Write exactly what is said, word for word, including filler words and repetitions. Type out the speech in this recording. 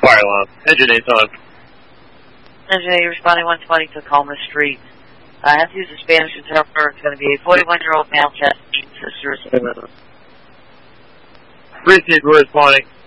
fire alarm. Engine eight's on. Engine eight responding one twenty to Colma Street. I have to use a Spanish interpreter. It's going to be a forty-one-year-old male chest sister. Precinct responding.